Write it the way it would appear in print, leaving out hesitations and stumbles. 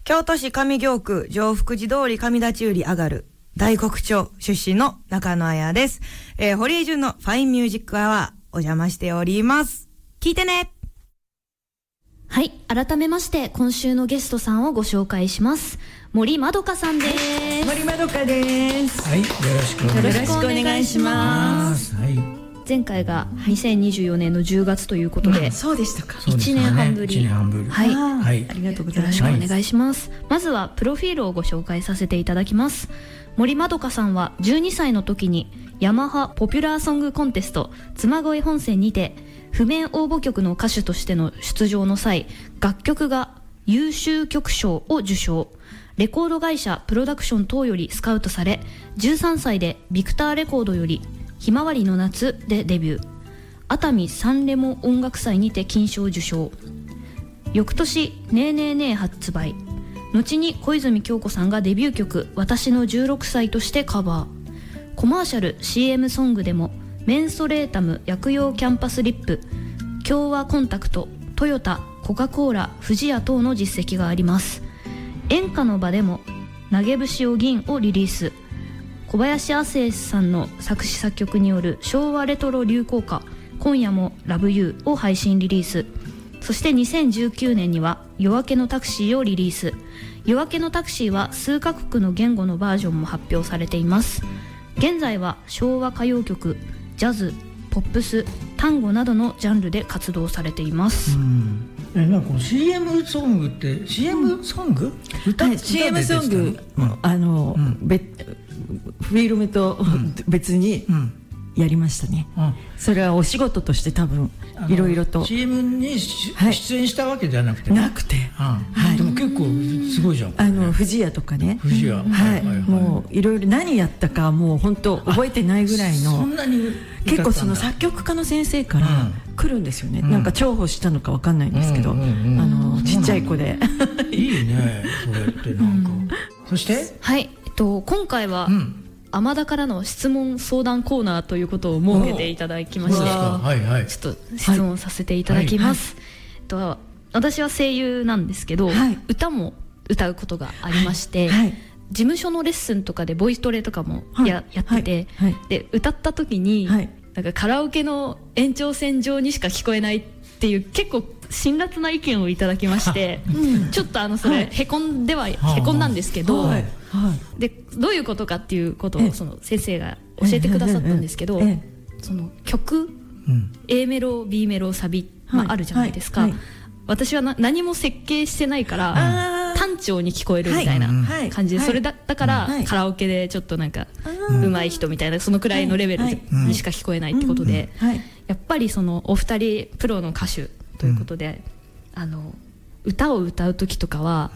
京都市上京区上福寺通り上立売上がる大黒町出身の中野彩です。堀井純のファインミュージックアワーお邪魔しております。聞いてね。 はい、改めまして今週のゲストさんをご紹介します。森まどかさんです。 森まどかです。 はい、よろしくお願いします。はい。 前回が2024年の10月ということで、 そうでしたか。 1年半ぶり。 1年半ぶり。 はい、 はい、 ありがとうございます。 よろしくお願いします。まずはプロフィールをご紹介させていただきます。森まどかさんは12歳の時にヤマハポピュラーソングコンテスト妻恋本選にて譜面応募曲の歌手としての出場の際、楽曲が優秀曲賞を受賞。レコード会社プロダクション等よりスカウトされ、13歳でビクターレコードよりひまわりの夏でデビュー。熱海サンレモ音楽祭にて金賞受賞。翌年ねえねえねえ発売。後に小泉今日子さんがデビュー曲私の16歳としてカバー。コマーシャル CM ソングでもメンソレータム薬用キャンパスリップ、共和コンタクト、トヨタ、コカ・コーラ、富士屋等の実績があります。演歌の場でも投げ節を銀をリリース。小林亜生さんの作詞作曲による昭和レトロ流行歌今夜もラブユーを配信リリース。そして2019年には夜明けのタクシーをリリース。夜明けのタクシーは数カ国の言語のバージョンも発表されています。現在は昭和歌謡曲、ジャズ、ポップス、単語などのジャンルで活動されています。 なんか CM ソングって CM ソング、 はい、CM ソング、フィルムと別にやりましたね。それはお仕事として多分いろいろと CM に出演したわけじゃなくて、 なくて、 でも結構すごいじゃん。 富士屋とかね、 富士屋、 もういろいろ何やったかもう本当覚えてないぐらいの。 そんなに結構その作曲家の先生から来るんですよね。なんか重宝したのかわかんないんですけど、ちっちゃい子でいいね、それってなんか。そしてはい、今回は天田からの質問相談コーナーということを設けていただきまして、ちょっと質問させていただきます。私は声優なんですけど、歌も歌うことがありまして、事務所のレッスンとかでボイトレとかもやってて、で歌った時になんかカラオケの延長線上にしか聞こえないっていう結構辛辣な意見をいただきまして、ちょっとそれへこんだんですけど、でどういうことかっていうことをその先生が教えてくださったんですけど、その曲、A メロ B メロサビ、あるじゃないですか。私は何も設計してないから単調に聞こえるみたいな感じで、それだからカラオケでちょっとなんか上手い人みたいなそのくらいのレベルにしか聞こえないってことで、やっぱりそのお二人プロの歌手ということで、歌を歌う時とかは